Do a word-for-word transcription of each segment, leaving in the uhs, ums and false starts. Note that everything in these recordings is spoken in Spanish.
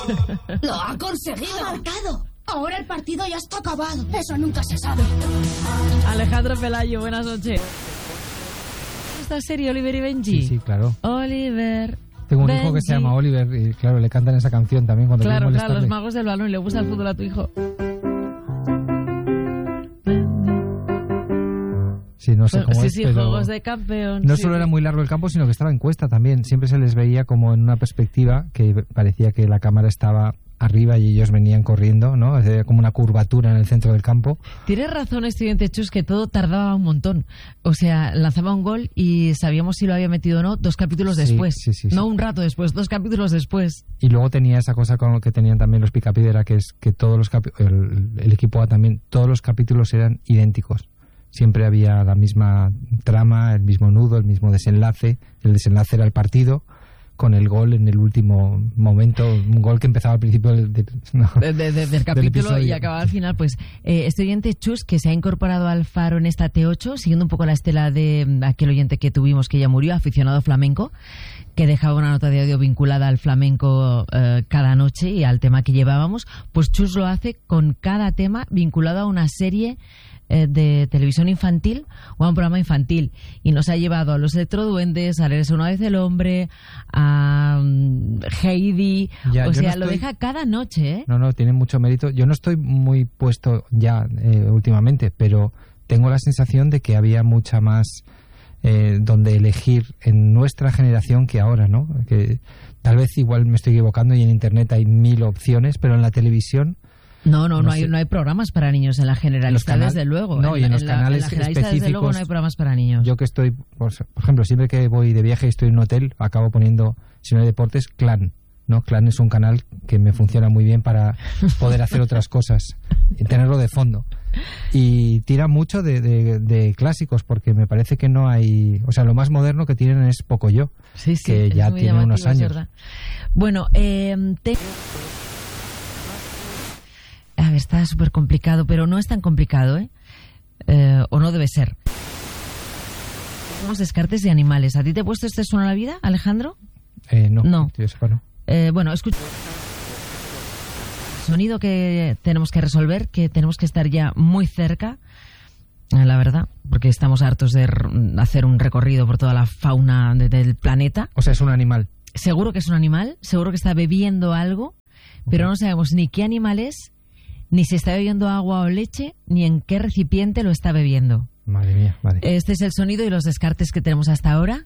¡Lo ha conseguido! ¡Ha marcado! Ahora el partido ya está acabado. Eso nunca se sabe. Alejandro Pelayo, buenas noches. ¿Esta serie Oliver y Benji? Sí, sí, claro. Oliver. Tengo un Benji. hijo que se llama Oliver y claro, le cantan esa canción también cuando Claro, quieren claro, los molestarle. magos del balón y le gusta el fútbol a tu hijo. Sí, no sé cómo sí, es, sí, pero juegos de campeón. no sí, solo sí. era muy largo el campo, sino que estaba en cuesta también. Siempre se les veía como en una perspectiva que parecía que la cámara estaba arriba y ellos venían corriendo, ¿no? Era como una curvatura en el centro del campo. Tienes razón, estudiante Chus, que todo tardaba un montón. O sea, lanzaba un gol y sabíamos si lo había metido o no dos capítulos Sí, después. sí, sí, no sí. un rato después, dos capítulos después. Y luego tenía esa cosa con lo que tenían también los Picapiedra, que es que todos los capi- el, el equipo A también, todos los capítulos eran idénticos. Siempre había la misma trama, el mismo nudo, el mismo desenlace. El desenlace era el partido, con el gol en el último momento, un gol que empezaba al principio del, de, no, De- de- de- del capítulo episodio. y acababa al final. Pues eh, este oyente Chus, que se ha incorporado al Faro en esta T ocho, siguiendo un poco la estela de mm, aquel oyente que tuvimos que ya murió, aficionado flamenco, que dejaba una nota de audio vinculada al flamenco eh, cada noche y al tema que llevábamos. Pues Chus lo hace con cada tema vinculado a una serie eh, de televisión infantil o a un programa infantil, y nos ha llevado a los electroduendes, a Eres una vez el hombre, a um, Heidi. Ya, o yo sea, no lo estoy- deja cada noche, ¿eh? no, no, tiene mucho mérito. Yo no estoy muy puesto ya eh, últimamente, pero tengo la sensación de que había mucha más eh, donde elegir en nuestra generación que ahora, ¿no? Que tal vez igual me estoy equivocando y en internet hay mil opciones, pero en la televisión No, no, no, No hay, sé. no hay programas para niños en la generalista, canal- desde luego. no, y en los la, canales la generalista, desde luego, específicos, no hay programas para niños. yo que estoy, por por ejemplo, siempre que voy de viaje y estoy en un hotel, acabo poniendo, si no hay deportes, Clan, ¿no? Clan es un canal que me funciona muy bien para poder hacer otras cosas y tenerlo de fondo. Y tira mucho de, de, de clásicos, porque me parece que no hay, o sea, lo más moderno que tienen es Pocoyo, Sí, sí, que es ya muy tiene llamativo, unos es años. verdad. Bueno, eh, te... A ver, está súper complicado, pero no es tan complicado, ¿eh? Eh, o no debe ser. Tenemos descartes de animales. ¿A ti te he puesto este suena a la vida, Alejandro? Eh, no, No. que yo sepa, no. Eh, bueno, escucha. Sonido que tenemos que resolver, que tenemos que estar ya muy cerca, eh, la verdad, porque estamos hartos de r- hacer un recorrido por toda la fauna de- del planeta. O sea, es un animal. Seguro que es un animal, seguro que está bebiendo algo, pero no sabemos ni qué animal es, ni si está bebiendo agua o leche, ni en qué recipiente lo está bebiendo. Madre mía, vale. Este es el sonido y los descartes que tenemos hasta ahora.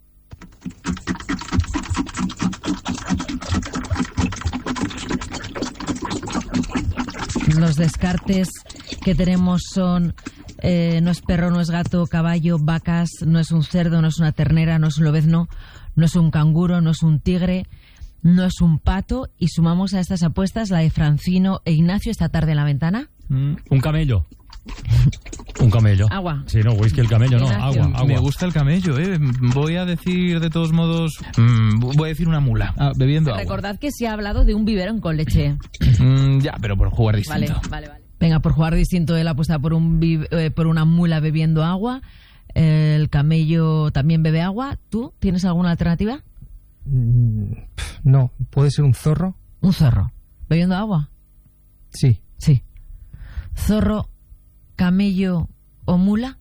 Los descartes que tenemos son eh, no es perro, no es gato, caballo, vacas, no es un cerdo, no es una ternera, no es un lobezno, no es un canguro, no es un tigre, no es un pato. Y sumamos a estas apuestas la de Francino e Ignacio esta tarde en la ventana. Mm, un camello. Un camello. Agua. Sí, no, whisky el camello, no, Ignacio. agua, agua. Me gusta el camello, ¿eh? Voy a decir de todos modos... mm, voy a decir una mula, ah, bebiendo agua. Recordad que se ha hablado de un biberón con leche. Mm, ya, pero por jugar Vale, distinto. vale, vale. Venga, por jugar distinto, él apuesta por, un bi- eh, por una mula bebiendo agua. El camello también bebe agua. ¿Tú tienes alguna alternativa? Mm, pf, No, puede ser un zorro. Un zorro. ¿Bebiendo agua? Sí. Sí. ¿Zorro, camello o mula?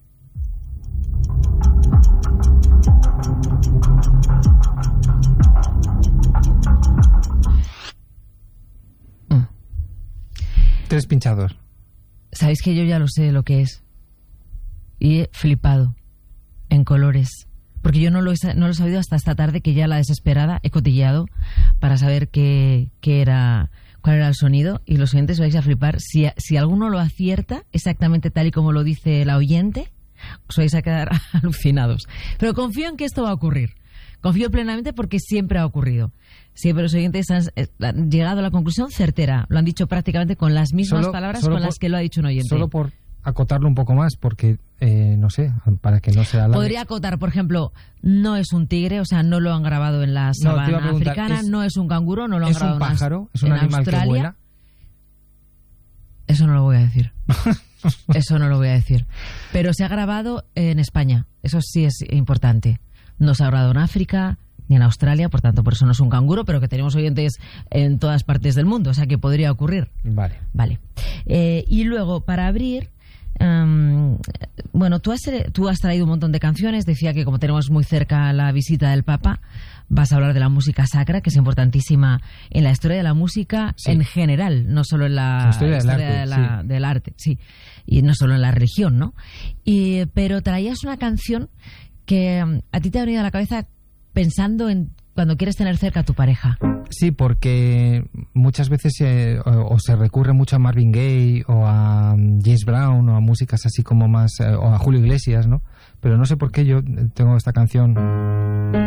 Mm. Tres pinchados. Sabéis que yo ya lo sé lo que es. Y he flipado. En colores. Porque yo no lo, he, sa- no lo he sabido hasta esta tarde, que ya la desesperada he cotilleado para saber qué, qué era, cuál era el sonido. Y los oyentes vais a flipar. Si, si alguno lo acierta exactamente tal y como lo dice la oyente, os vais a quedar alucinados. Pero confío en que esto va a ocurrir. Confío plenamente porque siempre ha ocurrido. Siempre los oyentes han, eh, han llegado a la conclusión certera. Lo han dicho prácticamente con las mismas Solo- palabras solo con por- las que lo ha dicho un oyente. Solo por acotarlo un poco más, porque, eh, no sé, para que no sea la... Podría acotar, por ejemplo, no es un tigre, o sea, no lo han grabado en la No, te iba a sabana preguntar, africana, es- no es un canguro, no lo han ¿Es grabado un en Aus- pájaro? ¿Es un en animal Australia. que vuela? Eso no lo voy a decir. Eso no lo voy a decir. Pero se ha grabado en España, eso sí es importante. No se ha grabado en África, ni en Australia, por tanto, por eso no es un canguro, pero que tenemos oyentes en todas partes del mundo, o sea que podría ocurrir. Vale. Vale. Eh, y luego, para abrir, um, bueno, tú has, tú has traído un montón de canciones. Decía que como tenemos muy cerca la visita del Papa, vas a hablar de la música sacra, que es importantísima en la historia de la música sí. en general, no solo en la, la historia, del, historia arte, de la, sí. del arte, sí, y no solo en la religión, ¿no? Y, pero traías una canción que um, a ti te ha venido a la cabeza pensando en cuando quieres tener cerca a tu pareja. Sí, porque muchas veces eh, o, o se recurre mucho a Marvin Gaye o a um, James Brown o a músicas así como más, eh, o a Julio Iglesias, ¿no? Pero no sé por qué yo tengo esta canción